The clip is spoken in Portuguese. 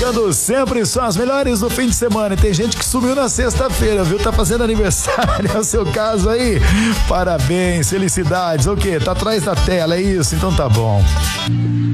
tocando sempre só as melhores do fim de semana. E tem gente que sumiu na sexta-feira, viu? Tá fazendo aniversário, é o seu caso aí? Parabéns, felicidades. O quê? Tá atrás da tela, é isso? Então tá bom.